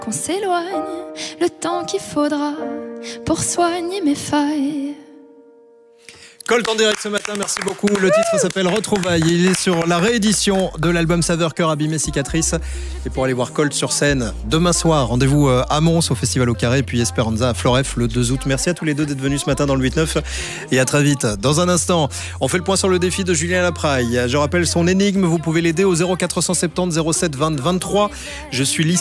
qu'on s'éloigne, le temps qu'il faudra pour soigner mes failles. Colt en direct ce matin, merci beaucoup. Le titre s'appelle Retrouvailles. Il est sur la réédition de l'album Saveur Cœur Abîmé Cicatrice. Et pour aller voir Colt sur scène demain soir, rendez-vous à Mons au Festival au Carré, puis Esperanza à Floref le 2 août. Merci à tous les deux d'être venus ce matin dans le 8-9 et à très vite. Dans un instant, on fait le point sur le défi de Julien Lapraille. Je rappelle son énigme, vous pouvez l'aider au 0470 07 20 23. Je suis